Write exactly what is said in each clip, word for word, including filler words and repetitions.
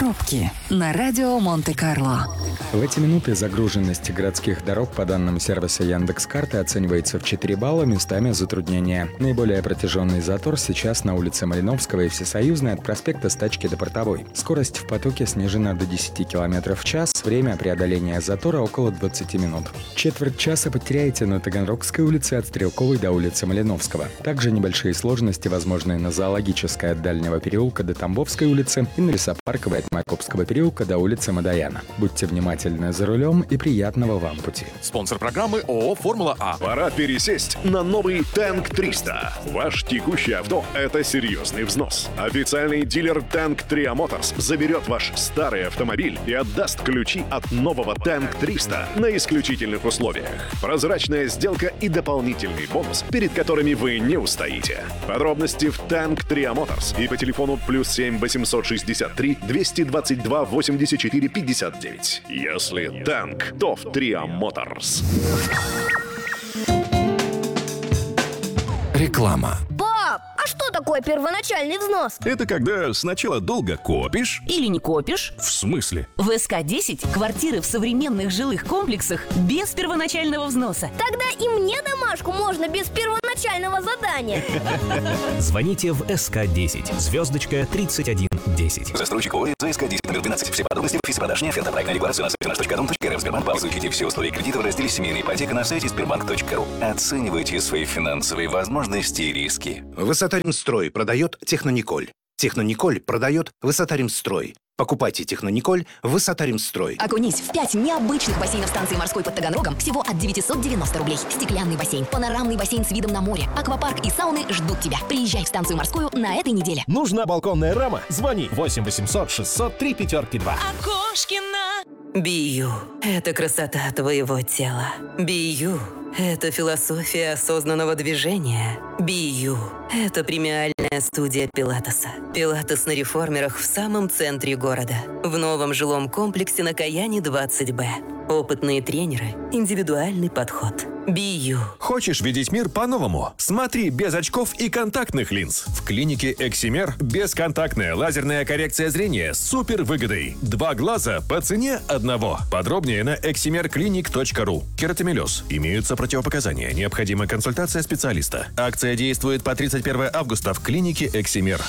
Пробки на радио Монте-Карло. В эти минуты загруженность городских дорог по данным сервиса Яндекс.Карты оценивается в четыре балла, местами затруднения. Наиболее протяженный затор сейчас на улице Малиновского и Всесоюзной от проспекта Стачки до Портовой. Скорость в потоке снижена до десяти километров в час, время преодоления затора около двадцати минут. Четверть часа потеряете на Таганрогской улице от Стрелковой до улицы Малиновского. Также небольшие сложности возможны на Зоологической от Дальнего переулка до Тамбовской улицы и на Лесопарковой от Майкопского переулка до улицы Мадояна. Будьте внимательны за рулем и приятного вам пути. Спонсор программы ООО «Формула А». Пора пересесть на новый Танк триста. Ваш текущий авто – это серьезный взнос. Официальный дилер Танк Tria Motors заберет ваш старый автомобиль и отдаст ключи от нового Танк триста на исключительных условиях. Прозрачная сделка и дополнительный бонус, перед которыми вы не устоите. Подробности в Танк Tria Motors и по телефону плюс семь восемьсот шестьдесят три двести двадцать два восемьдесят четыре пятьдесят девять. Если танк, то в Tria Motors. Реклама. Пап, а что такое первоначальный взнос? Это когда сначала долго копишь. Или не копишь? В смысле? В эс ка десять квартиры в современных жилых комплексах без первоначального взноса. Тогда и мне домашку можно без первоначального задания. Звоните в эс ка десять, звездочка тридцать один десять. Застройщик ООО за эс ка десять номер двенадцать. Все подробности в физпродажной оферта. Проектная декларация на сайте наш точка дом точка эр эф. Сбербанк. Изучите все условия кредита в разделе «Семейная ипотека» на сайте сбербанк точка ру. Оценивайте свои финансовые возможности и риски. Высота-Ремстрой продает Технониколь. Технониколь продает Высота-Ремстрой. Покупайте Технониколь в Высота-Ремстрой. Окунись в пять необычных бассейнов станции морской под Таганрогом всего от девятисот девяноста рублей. Стеклянный бассейн, панорамный бассейн с видом на море, аквапарк и сауны ждут тебя. Приезжай в станцию морскую на этой неделе. Нужна балконная рама? Звони восемь восемьсот шестьсот три пятерки два. Окошкина. Бию – это красота твоего тела. Бию – это философия осознанного движения. Бию – это премиальная студия Пилатеса. Пилатес на реформерах в самом центре города. В новом жилом комплексе на Каяне двадцать бэ. Опытные тренеры, индивидуальный подход. Бию. Хочешь видеть мир по-новому? Смотри без очков и контактных линз. В клинике «Эксимер» бесконтактная лазерная коррекция зрения с супер выгодой. Два глаза по цене одного. Подробнее на эксимер клиник точка ру. Кератомелез. Имеются противопоказания. Необходима консультация специалиста. Акция действует по тридцать первое августа в клинике «Эксимер».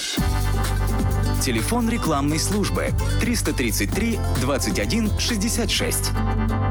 Телефон рекламной службы триста тридцать три двадцать один шестьдесят шесть.